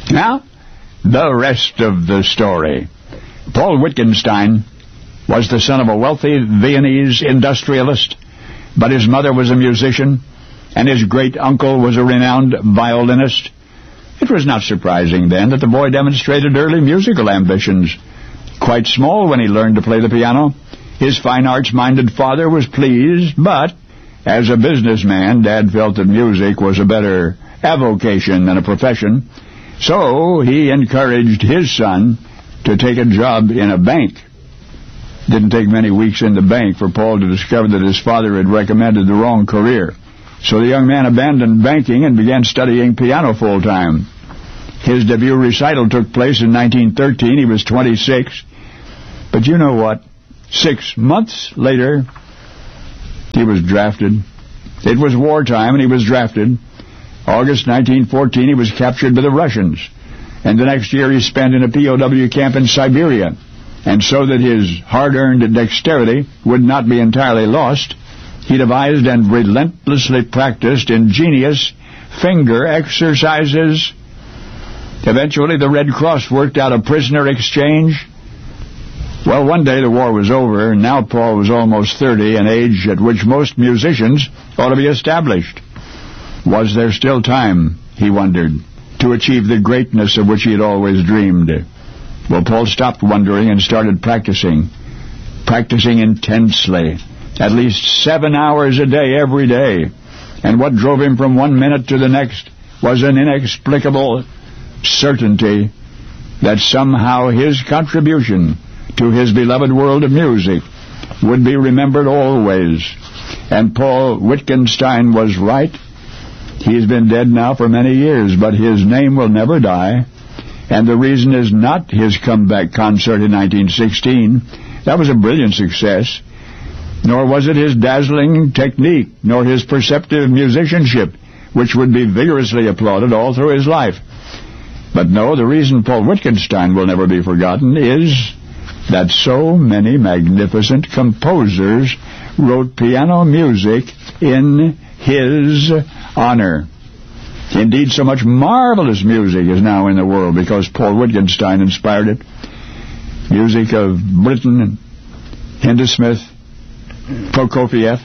Now, the rest of the story. Paul Wittgenstein was the son of a wealthy Viennese industrialist, but his mother was a musician, and his great-uncle was a renowned violinist. It was not surprising, then, that the boy demonstrated early musical ambitions. Quite small when he learned to play the piano, his fine arts-minded father was pleased, but as a businessman, Dad felt that music was a better avocation than a profession, so he encouraged his son to take a job in a bank. It didn't take many weeks in the bank for Paul to discover that his father had recommended the wrong career. So the young man abandoned banking and began studying piano full-time. His debut recital took place in 1913. He was 26. But you know what? 6 months later, he was drafted. It was wartime, and he was drafted. August 1914, he was captured by the Russians. And the next year, he spent in a POW camp in Siberia. And so that his hard-earned dexterity would not be entirely lost, he devised and relentlessly practiced ingenious finger exercises. Eventually, the Red Cross worked out a prisoner exchange. Well, one day the war was over, and now Paul was almost 30, an age at which most musicians ought to be established. Was there still time, he wondered, to achieve the greatness of which he had always dreamed? Well, Paul stopped wondering and started practicing intensely, at least 7 hours a day every day. And what drove him from one minute to the next was an inexplicable certainty that somehow his contribution to his beloved world of music would be remembered always. And Paul Wittgenstein was right. He's been dead now for many years, but his name will never die. And the reason is not his comeback concert in 1916. That was a brilliant success. Nor was it his dazzling technique, nor his perceptive musicianship, which would be vigorously applauded all through his life. But no, the reason Paul Wittgenstein will never be forgotten is that so many magnificent composers wrote piano music in his honor. Indeed, so much marvelous music is now in the world because Paul Wittgenstein inspired it. Music of Britten, Hindemith, Prokofiev,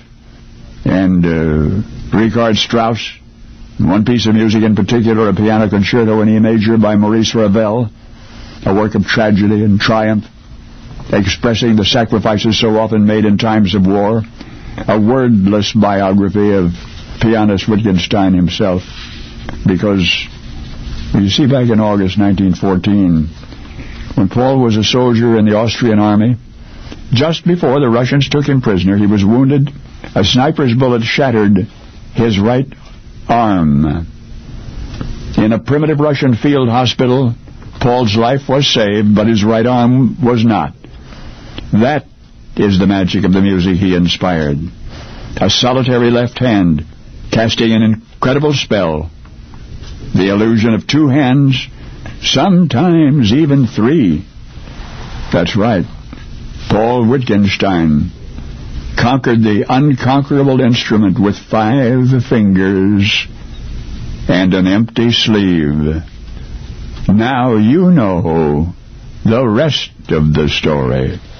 and Richard Strauss. One piece of music in particular, a piano concerto in E major by Maurice Ravel, a work of tragedy and triumph, expressing the sacrifices so often made in times of war, a wordless biography of pianist Wittgenstein himself. Because, you see, back in August 1914, when Paul was a soldier in the Austrian army, just before the Russians took him prisoner, he was wounded. A sniper's bullet shattered his right arm. In a primitive Russian field hospital, Paul's life was saved, but his right arm was not. That is the magic of the music he inspired. A solitary left hand, casting an incredible spell. The illusion of two hands, sometimes even three. That's right. Paul Wittgenstein conquered the unconquerable instrument with 5 fingers and an empty sleeve. Now you know the rest of the story.